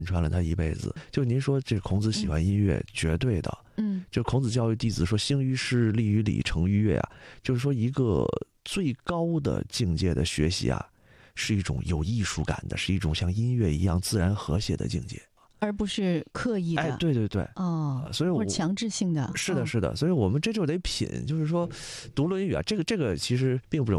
传了他一辈子。就您说这孔子喜欢音乐，绝对的。就孔子教育弟子说兴于诗，立于礼，成于乐啊，就是说一个最高的境界的学习啊，是一种有艺术感的，是一种像音乐一样自然和谐的境界， 而不是刻意的。 对对对，所以或者强制性的。 是的，是的，所以我们这就得品，就是说读《论语》啊，这个其实并不容易。